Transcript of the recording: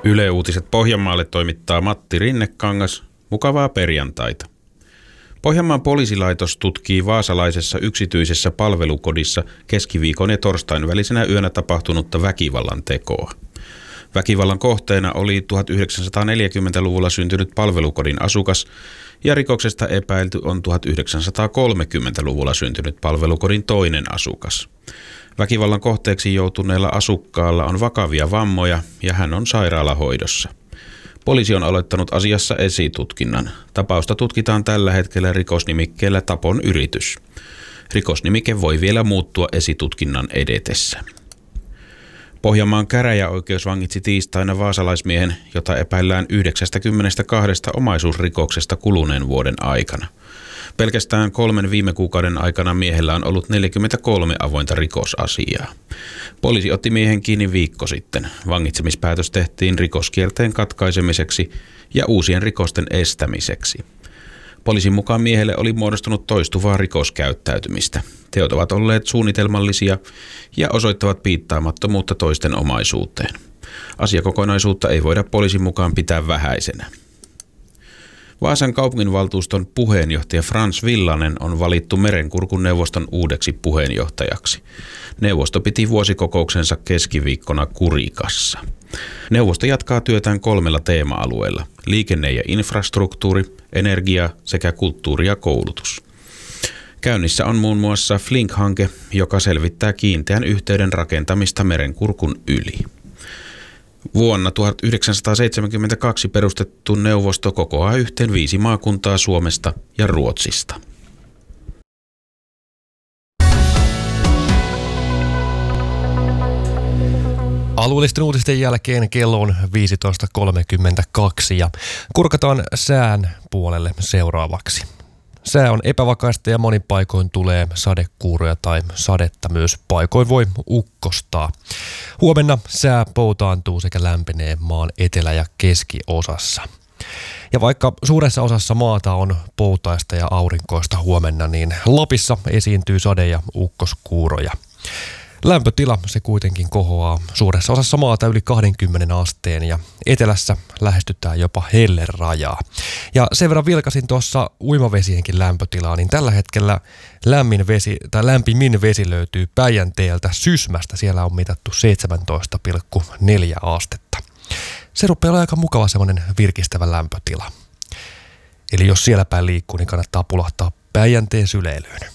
Yle Uutiset Pohjanmaalle toimittaa Matti Rinnekangas. Mukavaa perjantaita. Pohjanmaan poliisilaitos tutkii vaasalaisessa yksityisessä palvelukodissa keskiviikon ja torstain välisenä yönä tapahtunutta väkivallan tekoa. Väkivallan kohteena oli 1940-luvulla syntynyt palvelukodin asukas ja rikoksesta epäilty on 1930-luvulla syntynyt palvelukodin toinen asukas. Väkivallan kohteeksi joutuneella asukkaalla on vakavia vammoja ja hän on sairaalahoidossa. Poliisi on aloittanut asiassa esitutkinnan. Tapausta tutkitaan tällä hetkellä rikosnimikkeellä tapon yritys. Rikosnimike voi vielä muuttua esitutkinnan edetessä. Pohjanmaan käräjäoikeus vangitsi tiistaina vaasalaismiehen, jota epäillään 92 omaisuusrikoksesta kuluneen vuoden aikana. Pelkästään 3 viime kuukauden aikana miehellä on ollut 43 avointa rikosasiaa. Poliisi otti miehen kiinni viikko sitten. Vangitsemispäätös tehtiin rikoskierteen katkaisemiseksi ja uusien rikosten estämiseksi. Poliisin mukaan miehelle oli muodostunut toistuvaa rikoskäyttäytymistä. Teot ovat olleet suunnitelmallisia ja osoittavat piittaamattomuutta toisten omaisuuteen. Asiakokonaisuutta ei voida poliisin mukaan pitää vähäisenä. Vaasan kaupunginvaltuuston puheenjohtaja Frans Villanen on valittu Merenkurkun neuvoston uudeksi puheenjohtajaksi. Neuvosto piti vuosikokouksensa keskiviikkona Kurikassa. Neuvosto jatkaa työtään 3 teema-alueella: liikenne ja infrastruktuuri, energia sekä kulttuuri ja koulutus. Käynnissä on muun muassa Flink-hanke, joka selvittää kiinteän yhteyden rakentamista Merenkurkun yli. Vuonna 1972 perustettu neuvosto kokoaa yhteen 5 maakuntaa Suomesta ja Ruotsista. Alueellisten uutisten jälkeen kello on 15.32 ja kurkataan sään puolelle seuraavaksi. Sää on epävakaista ja monin paikoin tulee sadekuuroja tai sadetta, myös paikoin voi ukkostaa. Huomenna sää poutaantuu sekä lämpenee maan etelä- ja keskiosassa. Ja vaikka suuressa osassa maata on poutaista ja aurinkoista huomenna, niin Lapissa esiintyy sade- ja ukkoskuuroja. Lämpötila se kuitenkin kohoaa suuressa osassa maata yli 20 asteen ja etelässä lähestytään jopa hellerajaa. Ja sen verran vilkasin tuossa uimavesienkin lämpötilaa, niin tällä hetkellä lämpimin vesi löytyy Päijänteeltä Sysmästä. Siellä on mitattu 17,4 astetta. Se rupeaa olla aika mukava semmoinen virkistävä lämpötila. Eli jos siellä päin liikkuu, niin kannattaa pulahtaa Päijänteen syleilyyn.